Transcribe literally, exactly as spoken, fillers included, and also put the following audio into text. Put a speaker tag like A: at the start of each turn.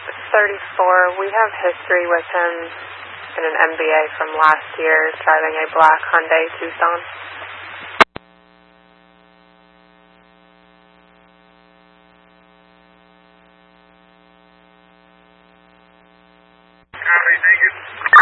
A: thirty-four. We have history with him in an M B A from last year, driving a black Hyundai Tucson.
B: Copy, thank you.